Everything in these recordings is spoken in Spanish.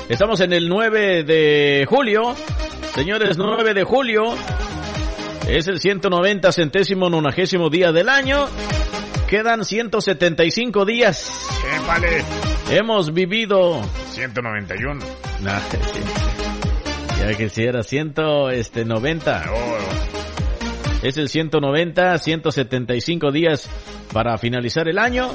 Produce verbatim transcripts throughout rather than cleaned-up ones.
Estamos en el nueve de julio. Señores, nueve de julio. Es el ciento noventa centésimo nonagésimo día del año. Quedan ciento setenta y cinco días. ¡Épale! Hemos vivido... ciento noventa y uno. Nah, ya quisiera, ciento noventa. Oh. Es el ciento noventa, ciento setenta y cinco días para finalizar el año.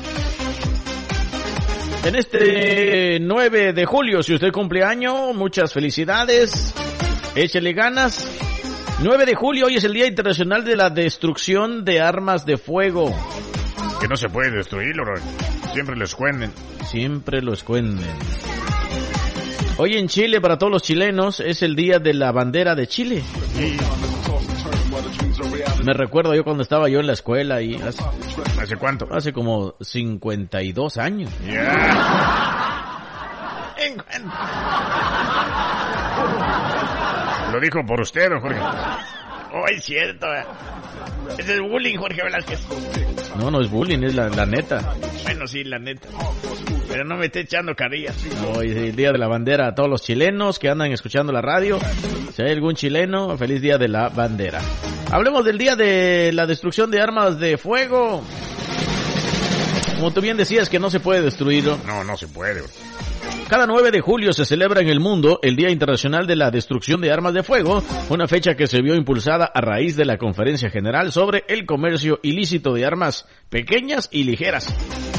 En este nueve de julio, si usted cumple año, muchas felicidades. Échele ganas. nueve de julio, hoy es el Día Internacional de la Destrucción de Armas de Fuego. Que no se puede destruirlo, bro. Siempre lo esconden. Siempre lo esconden. Hoy en Chile, para todos los chilenos, es el Día de la Bandera de Chile. Sí. Me recuerdo yo cuando estaba yo en la escuela y hace, ¿Hace cuánto? hace como cincuenta y dos años. Ya. Yeah. Lo dijo por usted, don Jorge. Oh, es cierto. Ese es bullying, Jorge Velázquez. No, no es bullying, es la, la neta. Bueno, sí, la neta. Pero no me esté echando carillas. Hoy es el Día de la Bandera a todos los chilenos que andan escuchando la radio. Si hay algún chileno, feliz Día de la Bandera. Hablemos del Día de la Destrucción de Armas de Fuego. Como tú bien decías que no se puede destruirlo. No, no se puede, bro. Cada nueve de julio se celebra en el mundo el Día Internacional de la Destrucción de Armas de Fuego, una fecha que se vio impulsada a raíz de la Conferencia General sobre el comercio ilícito de armas pequeñas y ligeras.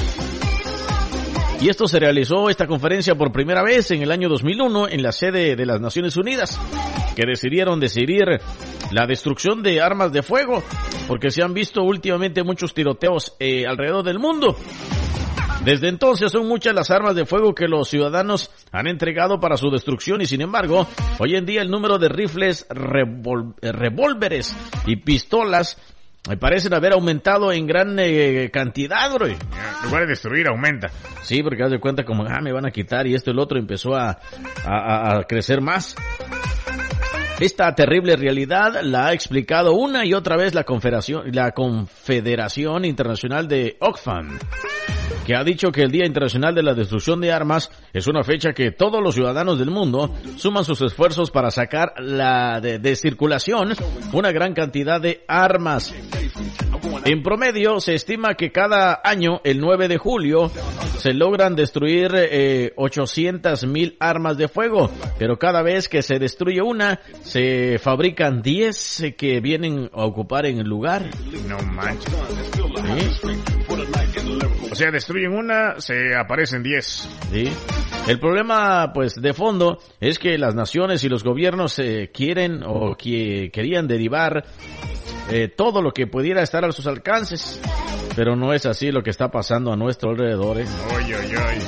Y esto se realizó, esta conferencia, por primera vez en el año dos mil uno en la sede de las Naciones Unidas, que decidieron decidir la destrucción de armas de fuego, porque se han visto últimamente muchos tiroteos eh, alrededor del mundo. Desde entonces son muchas las armas de fuego que los ciudadanos han entregado para su destrucción y, sin embargo, hoy en día el número de rifles, revol- revólveres y pistolas parecen haber aumentado en gran eh, cantidad, bro. En lugar de destruir, aumenta. Sí, porque haz de cuenta como, ah, me van a quitar y esto y el otro empezó a, a, a crecer más. Esta terrible realidad la ha explicado una y otra vez la Confederación, la Confederación Internacional de Oxfam, que ha dicho que el Día Internacional de la Destrucción de Armas es una fecha que todos los ciudadanos del mundo suman sus esfuerzos para sacar la de, de circulación una gran cantidad de armas. En promedio, se estima que cada año, el nueve de julio, se logran destruir eh, ochocientas mil armas de fuego, pero cada vez que se destruye una, se fabrican diez que vienen a ocupar en el lugar. No manches. ¿Sí? O sea, destruyen una, se aparecen diez. Sí. El problema, pues, de fondo es que las naciones y los gobiernos eh, quieren o que querían derivar eh, todo lo que pudiera estar a sus alcances, pero no es así lo que está pasando a nuestro alrededor. ¿eh? Oye, oye, oye.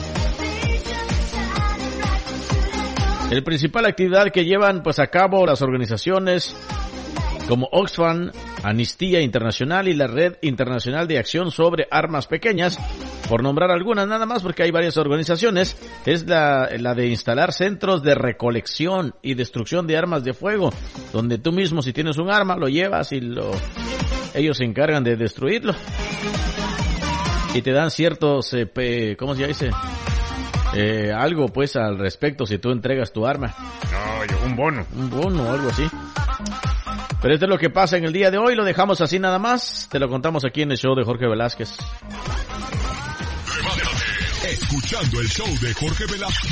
El principal actividad que llevan, pues, a cabo las organizaciones como Oxfam, Amnistía Internacional y la Red Internacional de Acción sobre Armas Pequeñas, por nombrar algunas nada más, porque hay varias organizaciones, es la, la de instalar centros de recolección y destrucción de armas de fuego, donde tú mismo, si tienes un arma, lo llevas y lo, ellos se encargan de destruirlo. Y te dan ciertos, eh, pe, ¿cómo se dice? Eh, algo, pues, al respecto si tú entregas tu arma. No, oye, un bono. Un bono o algo así. Pero esto es lo que pasa en el día de hoy, lo dejamos así nada más, te lo contamos aquí en el show de Jorge Velázquez. Escuchando el show de Jorge Velázquez.